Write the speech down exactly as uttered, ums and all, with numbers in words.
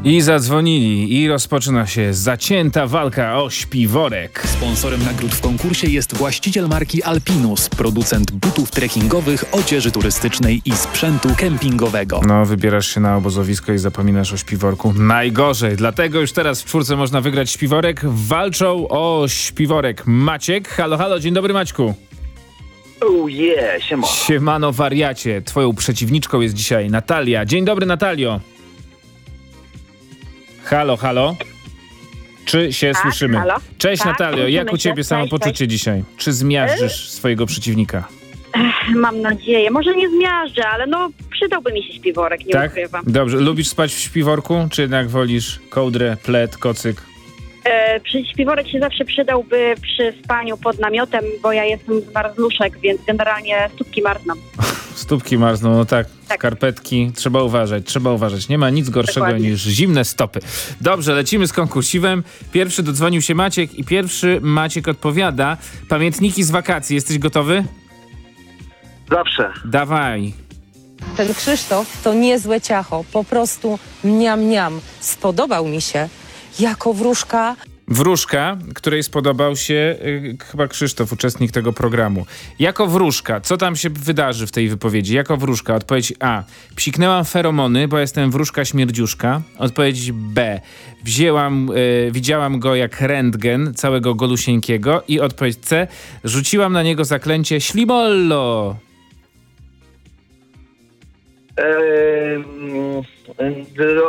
I zadzwonili i rozpoczyna się zacięta walka o śpiworek. Sponsorem nagród w konkursie jest właściciel marki Alpinus, producent butów trekkingowych, odzieży turystycznej i sprzętu kempingowego. No, wybierasz się na obozowisko i zapominasz o śpiworku. Najgorzej, dlatego już teraz w czwórce można wygrać śpiworek. Walczą o śpiworek Maciek. Halo, halo, dzień dobry Maćku. Oh yeah, siema. Siemano wariacie. Twoją przeciwniczką jest dzisiaj Natalia. Dzień dobry Natalio. Halo, halo. Czy się Tak, słyszymy? halo. Cześć Tak, Natalio, słyszymy jak u się. ciebie Cześć, samopoczucie cześć. dzisiaj? Czy zmiażdżysz swojego przeciwnika? Mam nadzieję. Może nie zmiażdżę, ale no przydałby mi się śpiworek, nie Tak? ukrywam. Dobrze. Lubisz spać w śpiworku, czy jednak wolisz kołdrę, pled, kocyk? E, przy śpiworek się zawsze przydałby przy spaniu pod namiotem, bo ja jestem z marzluszek, więc generalnie stópki marzną. Stópki marzną, no tak, Tak. skarpetki. Trzeba uważać, trzeba uważać. Nie ma nic gorszego Dokładnie. niż zimne stopy. Dobrze, lecimy z konkursivem. Pierwszy dodzwonił się Maciek i pierwszy Maciek odpowiada. Pamiętniki z wakacji. Jesteś gotowy? Zawsze. Dawaj. Ten Krzysztof to niezłe ciacho, po prostu mniam mniam. Spodobał mi się jako wróżka. Wróżka, której spodobał się y, chyba Krzysztof, uczestnik tego programu. Jako wróżka, co tam się wydarzy w tej wypowiedzi? Jako wróżka, odpowiedź A. Psiknęłam feromony, bo jestem wróżka śmierdziuszka. Odpowiedź B. Wzięłam, y, widziałam go jak rentgen, całego golusieńkiego. I odpowiedź C. Rzuciłam na niego zaklęcie Ślimollo. Eee, mm,